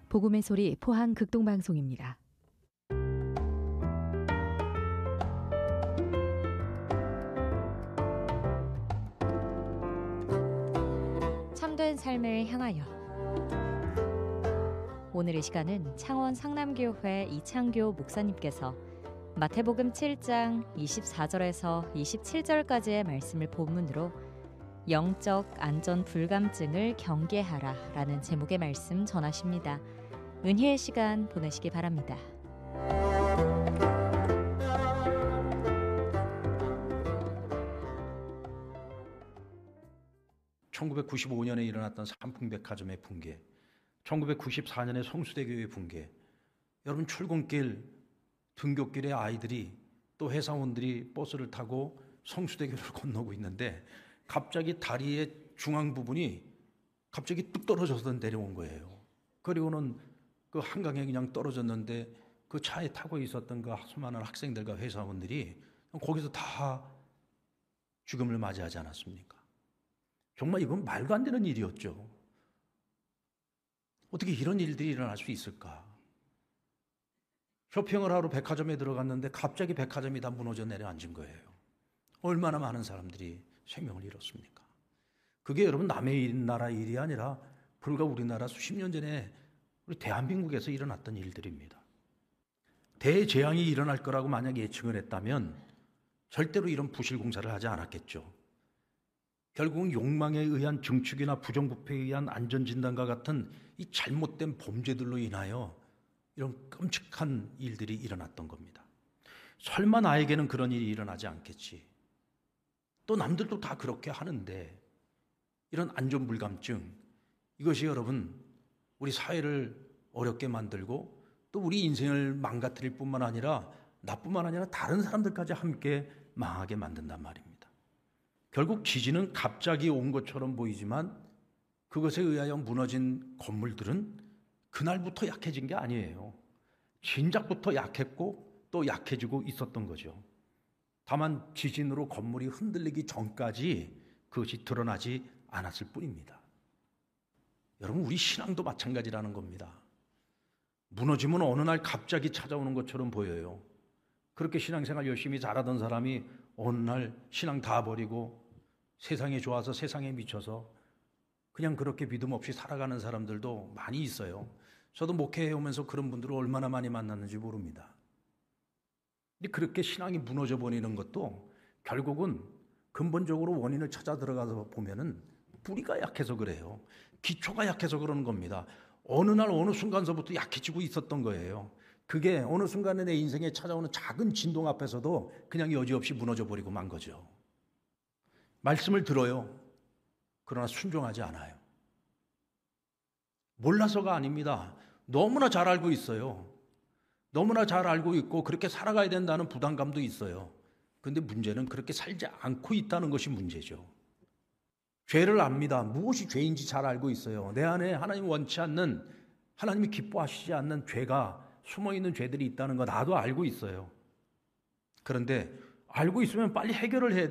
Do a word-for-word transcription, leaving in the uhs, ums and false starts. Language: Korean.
복음의 소리 포항 극동방송입니다. 참된 삶을 향하여. 오늘의 시간은 창원 상남교회 이창교 목사님께서 마태복음 칠 장 이십사 절에서 이십칠 절까지의 말씀을 본문으로 영적 안전 불감증을 경계하라 라는 제목의 말씀 전하십니다. 은혜의 시간 보내시기 바랍니다. 천구백구십오 년에 일어났던 삼풍백화점의 붕괴, 천구백구십사 년에 성수대교의 붕괴, 여러분 출근길, 등굣길에 아이들이 또 회사원들이 버스를 타고 성수대교를 건너고 있는데 갑자기 다리의 중앙 부분이 갑자기 뚝 떨어져서 내려온 거예요. 그리고는 그 한강에 그냥 떨어졌는데 그 차에 타고 있었던 그 수많은 학생들과 회사원들이 거기서 다 죽음을 맞이하지 않았습니까? 정말 이건 말도 안 되는 일이었죠. 어떻게 이런 일들이 일어날 수 있을까? 쇼핑을 하러 백화점에 들어갔는데 갑자기 백화점이 다 무너져 내려앉은 거예요. 얼마나 많은 사람들이 생명을 잃었습니까? 그게 여러분 남의 나라 일이 아니라 불과 우리나라 수십 년 전에 우리 대한민국에서 일어났던 일들입니다. 대재앙이 일어날 거라고 만약 예측을 했다면 절대로 이런 부실공사를 하지 않았겠죠. 결국은 욕망에 의한 증축이나 부정부패에 의한 안전진단과 같은 이 잘못된 범죄들로 인하여 이런 끔찍한 일들이 일어났던 겁니다. 설마 나에게는 그런 일이 일어나지 않겠지. 또 남들도 다 그렇게 하는데 이런 안전불감증, 이것이 여러분 우리 사회를 어렵게 만들고 또 우리 인생을 망가뜨릴 뿐만 아니라 나뿐만 아니라 다른 사람들까지 함께 망하게 만든단 말입니다. 결국 지진은 갑자기 온 것처럼 보이지만 그것에 의하여 무너진 건물들은 그날부터 약해진 게 아니에요. 진작부터 약했고 또 약해지고 있었던 거죠. 다만 지진으로 건물이 흔들리기 전까지 그것이 드러나지 않았을 뿐입니다. 여러분, 우리 신앙도 마찬가지라는 겁니다. 무너지면 어느 날 갑자기 찾아오는 것처럼 보여요. 그렇게 신앙생활 열심히 잘하던 사람이 어느 날 신앙 다 버리고 세상에 좋아서 세상에 미쳐서 그냥 그렇게 믿음 없이 살아가는 사람들도 많이 있어요. 저도 목회해 오면서 그런 분들을 얼마나 많이 만났는지 모릅니다. 근데 그렇게 신앙이 무너져 버리는 것도 결국은 근본적으로 원인을 찾아 들어가서 보면은 뿌리가 약해서 그래요. 기초가 약해서 그러는 겁니다. 어느 날 어느 순간서부터 약해지고 있었던 거예요. 그게 어느 순간에 내 인생에 찾아오는 작은 진동 앞에서도 그냥 여지없이 무너져 버리고 만 거죠. 말씀을 들어요. 그러나 순종하지 않아요. 몰라서가 아닙니다. 너무나 잘 알고 있어요. 너무나 잘 알고 있고 그렇게 살아가야 된다는 부담감도 있어요. 그런데 문제는 그렇게 살지 않고 있다는 것이 문제죠. 죄를 압니다. 무엇이 죄인지 잘 알고 있어요. 내 안에 하나님 원치 않는, 하나님이 기뻐하시지 않는 죄가 숨어있는 죄들이 있다는 거 나도 알고 있어요. 그런데 알고 있으면 빨리 해결을 해야